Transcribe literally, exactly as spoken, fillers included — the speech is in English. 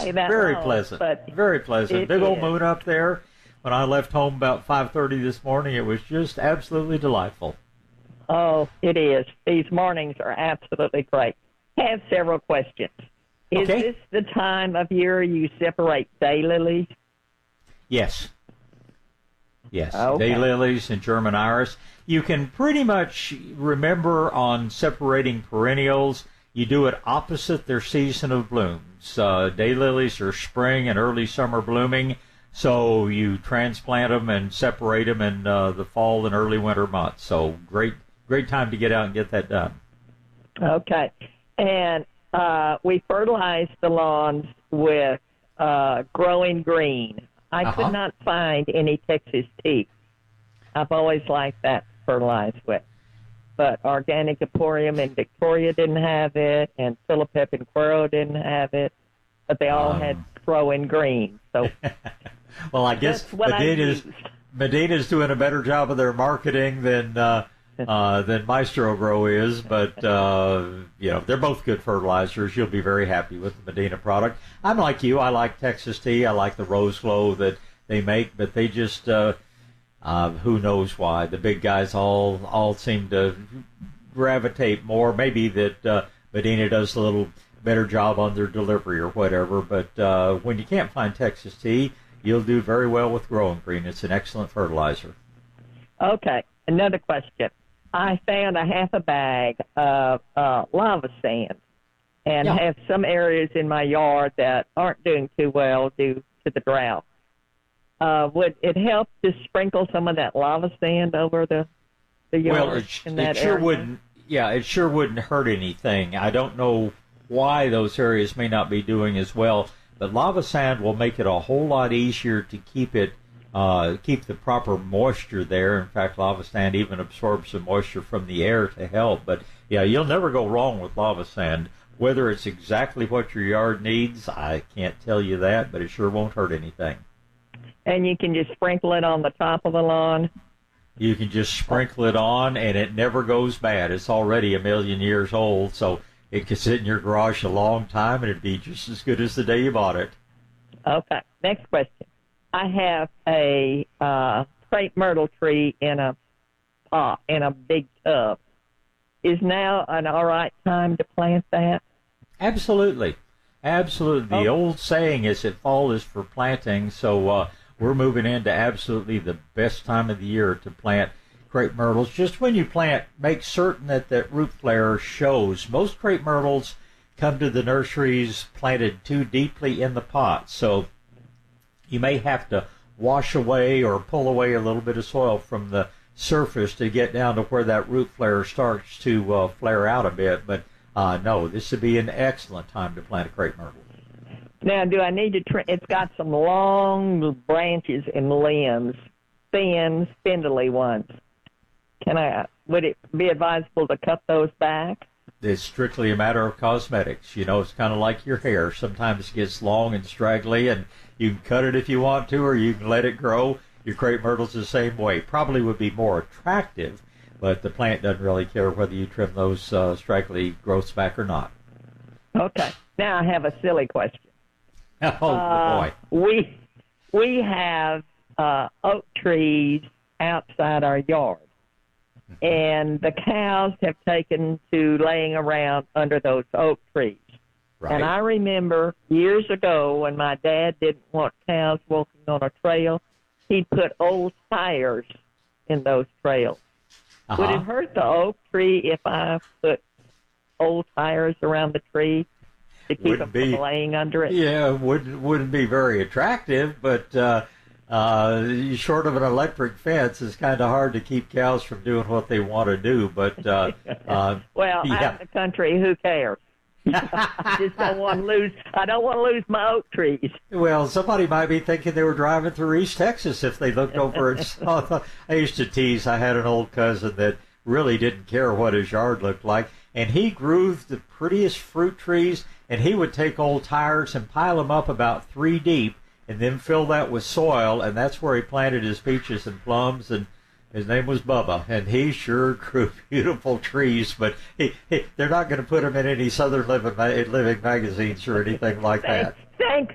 stay that very long, pleasant. but Very pleasant. it Big old is. moon up there. When I left home about five thirty this morning, it was just absolutely delightful. Oh, it is. These mornings are absolutely great. Have several questions. Is Okay. this the time of year you separate daylilies? Yes. Yes. Okay. Daylilies and German iris. You can pretty much remember on separating perennials, you do it opposite their season of blooms. Uh, daylilies are spring and early summer blooming, so you transplant them and separate them in uh, the fall and early winter months. So great, great time to get out and get that done. Okay. And uh, we fertilize the lawns with uh, Growing Green. I Uh-huh. could not find any Texas tea. I've always liked that to fertilize with. But Organic Emporium in Victoria didn't have it, and Philipep and Cuero didn't have it. But they all Um. had Growing Green. So Well, I guess that's what I Medina's, used. Medina's doing a better job of their marketing than uh, uh, than Maestro Grow is, but uh, you know they're both good fertilizers. You'll be very happy with the Medina product. I'm like you. I like Texas tea. I like the Rose Glow that they make, but they just uh, uh, who knows why the big guys all all seem to gravitate more. Maybe that uh, Medina does a little better job on their delivery or whatever. But uh, when you can't find Texas tea, you'll do very well with Growing Green. It's an excellent fertilizer. Okay, another question. I found a half a bag of uh, lava sand and Yeah. have some areas in my yard that aren't doing too well due to the drought. Uh, would it help to sprinkle some of that lava sand over the, the yard Well, it, in it that sure area? wouldn't. Yeah, it sure wouldn't hurt anything. I don't know why those areas may not be doing as well, but lava sand will make it a whole lot easier to keep it, uh, keep the proper moisture there. In fact, lava sand even absorbs some moisture from the air to help. But yeah, you'll never go wrong with lava sand. Whether it's exactly what your yard needs, I can't tell you that, but it sure won't hurt anything. And you can just sprinkle it on the top of the lawn? You can just sprinkle it on, and it never goes bad. It's already a million years old, so it could sit in your garage a long time, and it'd be just as good as the day you bought it. Okay, next question. I have a uh, crepe myrtle tree in a pot, in a big tub. Is now an all right time to plant that? Absolutely. Absolutely. The Oh. old saying is that fall is for planting, so uh, we're moving into absolutely the best time of the year to plant crepe myrtles. Just when you plant, make certain that that root flare shows. Most crepe myrtles come to the nurseries planted too deeply in the pot, so you may have to wash away or pull away a little bit of soil from the surface to get down to where that root flare starts to uh, flare out a bit. But uh, no, this would be an excellent time to plant a crepe myrtle. Now, do I need to trim? It's got some long branches and limbs, thin, spindly ones. Can I? Would it be advisable to cut those back? It's strictly a matter of cosmetics. You know, it's kind of like your hair. Sometimes it gets long and straggly, and you can cut it if you want to, or you can let it grow. Your crepe myrtle's the same way. Probably would be more attractive, but the plant doesn't really care whether you trim those uh, straggly growths back or not. Okay. Now I have a silly question. Oh, Uh, boy. We we have uh, oak trees outside our yard, and the cows have taken to laying around under those oak trees. Right. And I remember years ago when my dad didn't want cows walking on a trail, he'd put old tires in those trails. Uh-huh. Would it hurt the oak tree if I put old tires around the tree to keep Wouldn't them be- from laying under it? Yeah, wouldn't wouldn't be very attractive, but uh, uh, short of an electric fence, it's kind of hard to keep cows from doing what they want to do. But uh, uh, Well, yeah. out in the country, who cares? I just don't want to lose. I don't want to lose my oak trees. Well, somebody might be thinking they were driving through East Texas if they looked over and saw. The, I used to tease. I had an old cousin that really didn't care what his yard looked like, and he grew the prettiest fruit trees. And he would take old tires and pile them up about three deep, and then fill that with soil, and that's where he planted his peaches and plums. And his name was Bubba, and he sure grew beautiful trees. But he, he, they're not going to put him in any Southern Living, living magazines or anything like that. Thanks, thanks